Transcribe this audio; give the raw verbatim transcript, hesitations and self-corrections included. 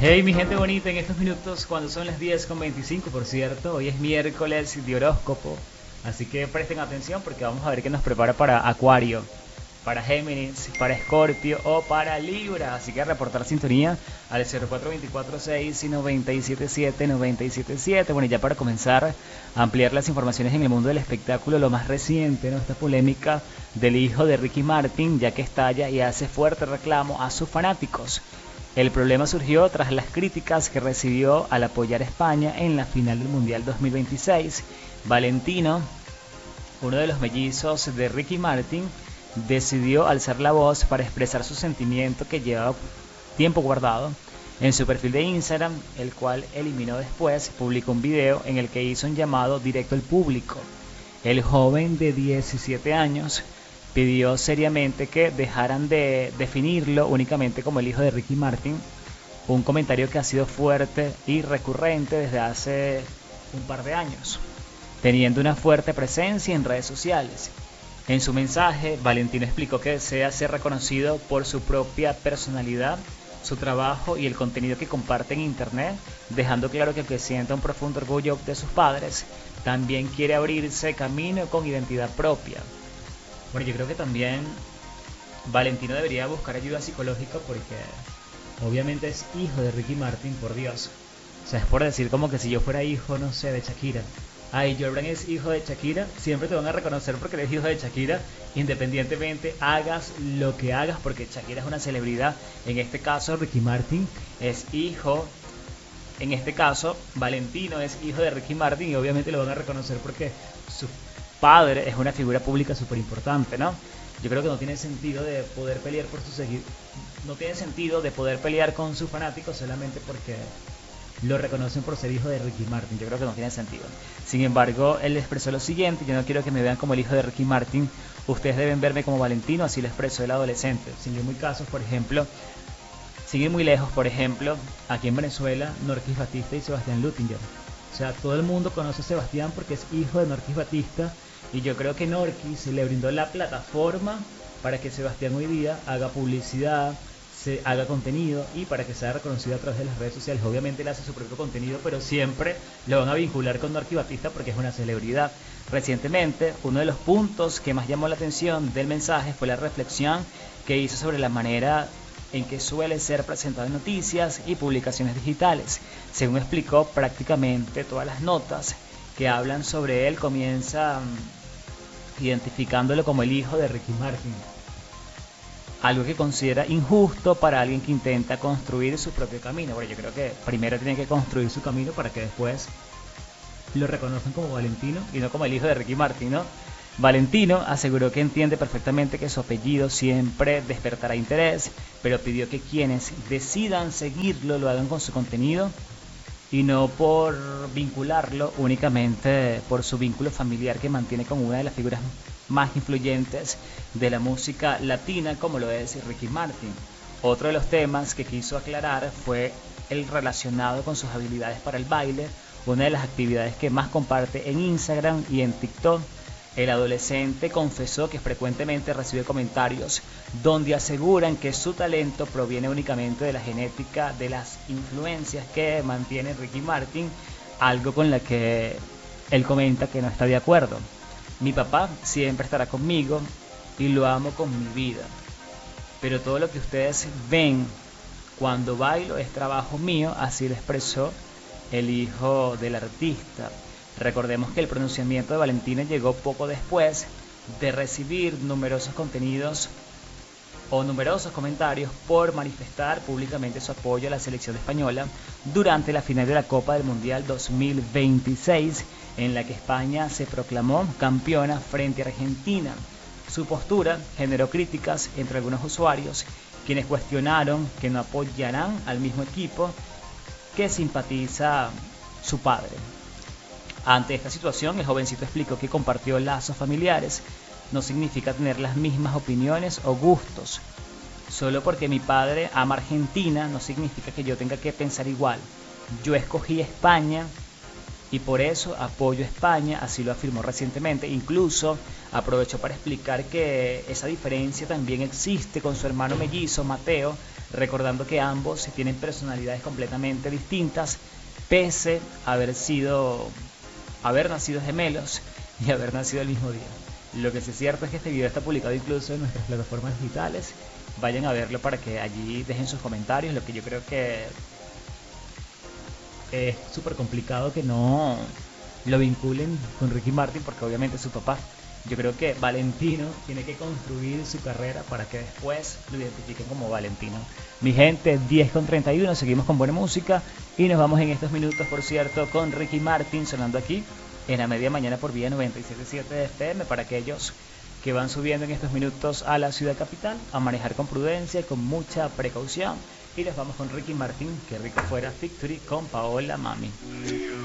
Hey mi gente bonita, en estos minutos cuando son las diez con veinticinco, por cierto, hoy es miércoles de horóscopo, así que presten atención porque vamos a ver qué nos prepara para Acuario, para Géminis, para Escorpio o para Libra, así que a reportar sintonía al cero cuatro dos cuatro seis nueve siete siete nueve siete siete. Bueno, y ya para comenzar a ampliar las informaciones en el mundo del espectáculo, lo más reciente, ¿no? Esta polémica del hijo de Ricky Martin, ya que estalla y hace fuerte reclamo a sus fanáticos. El problema surgió tras las críticas que recibió al apoyar a España en la final del Mundial dos mil veintiséis. Valentino, uno de los mellizos de Ricky Martin, decidió alzar la voz para expresar su sentimiento que llevaba tiempo guardado. En su perfil de Instagram, el cual eliminó después, publicó un video en el que hizo un llamado directo al público. El joven de diecisiete años pidió seriamente que dejaran de definirlo únicamente como el hijo de Ricky Martin, un comentario que ha sido fuerte y recurrente desde hace un par de años, teniendo una fuerte presencia en redes sociales. En su mensaje, Valentino explicó que desea ser reconocido por su propia personalidad, su trabajo y el contenido que comparte en internet, dejando claro que aunque sienta un profundo orgullo de sus padres, también quiere abrirse camino con identidad propia. Bueno, yo creo que también Valentino debería buscar ayuda psicológica porque obviamente es hijo de Ricky Martin, por Dios. O sea, es por decir como que si yo fuera hijo, no sé, de Shakira. Ay, Jordan es hijo de Shakira, siempre te van a reconocer porque eres hijo de Shakira, independientemente hagas lo que hagas, porque Shakira es una celebridad. En este caso, Ricky Martin es hijo, en este caso, Valentino es hijo de Ricky Martin y obviamente lo van a reconocer porque su padre es una figura pública súper importante, ¿no? Yo creo que no tiene sentido de poder pelear por sus seguidores, no tiene sentido de poder pelear con sus fanáticos solamente porque lo reconocen por ser hijo de Ricky Martin. Yo creo que no tiene sentido. Sin embargo, él expresó lo siguiente: yo no quiero que me vean como el hijo de Ricky Martin, ustedes deben verme como Valentino, así lo expresó el adolescente. Sin ir muy casos, por ejemplo, sin ir muy lejos, por ejemplo, aquí en Venezuela, Norquis Batista y Sebastián Luttinger. O sea, todo el mundo conoce a Sebastián porque es hijo de Norquis Batista. Y yo creo que Norquis le brindó la plataforma para que Sebastián hoy día haga publicidad, se haga contenido y para que sea reconocido a través de las redes sociales. Obviamente él hace su propio contenido, pero siempre lo van a vincular con Norquis Batista porque es una celebridad. Recientemente, uno de los puntos que más llamó la atención del mensaje fue la reflexión que hizo sobre la manera en que suele ser presentado en noticias y publicaciones digitales. Según explicó, prácticamente todas las notas que hablan sobre él comienzan identificándolo como el hijo de Ricky Martin, algo que considera injusto para alguien que intenta construir su propio camino. Bueno, yo creo que primero tiene que construir su camino para que después lo reconozcan como Valentino y no como el hijo de Ricky Martin, ¿no? Valentino aseguró que entiende perfectamente que su apellido siempre despertará interés, pero pidió que quienes decidan seguirlo lo hagan con su contenido y no por vincularlo únicamente por su vínculo familiar que mantiene con una de las figuras más influyentes de la música latina, como lo es Ricky Martin. Otro de los temas que quiso aclarar fue el relacionado con sus habilidades para el baile, una de las actividades que más comparte en Instagram y en TikTok. El adolescente confesó que frecuentemente recibe comentarios donde aseguran que su talento proviene únicamente de la genética, de las influencias que mantiene Ricky Martin, algo con la que él comenta que no está de acuerdo. Mi papá siempre estará conmigo y lo amo con mi vida, pero todo lo que ustedes ven cuando bailo es trabajo mío, así lo expresó el hijo del artista. Recordemos que el pronunciamiento de Valentino llegó poco después de recibir numerosos contenidos o numerosos comentarios por manifestar públicamente su apoyo a la selección española durante la final de la Copa del Mundial dos mil veintiséis, en la que España se proclamó campeona frente a Argentina. Su postura generó críticas entre algunos usuarios, quienes cuestionaron que no apoyarán al mismo equipo que simpatiza su padre. Ante esta situación, el jovencito explicó que compartió lazos familiares no significa tener las mismas opiniones o gustos. Solo porque mi padre ama Argentina no significa que yo tenga que pensar igual. Yo escogí España y por eso apoyo a España, así lo afirmó recientemente. Incluso aprovechó para explicar que esa diferencia también existe con su hermano mellizo Mateo, recordando que ambos tienen personalidades completamente distintas, pese a haber sido, haber nacido gemelos y haber nacido el mismo día. Lo que sí es cierto es que este video está publicado incluso en nuestras plataformas digitales. Vayan a verlo para que allí dejen sus comentarios. Lo que yo creo que es súper complicado que no lo vinculen con Ricky Martin, porque obviamente es su papá. Yo creo que Valentino tiene que construir su carrera para que después lo identifiquen como Valentino. Mi gente, diez con treinta y uno, seguimos con buena música y nos vamos en estos minutos, por cierto, con Ricky Martin sonando aquí en la media mañana por vía noventa y siete punto siete de F M para aquellos que van subiendo en estos minutos a la ciudad capital, a manejar con prudencia, con mucha precaución. Y les vamos con Ricky Martin, que rico fuera Victory con Paola Mami.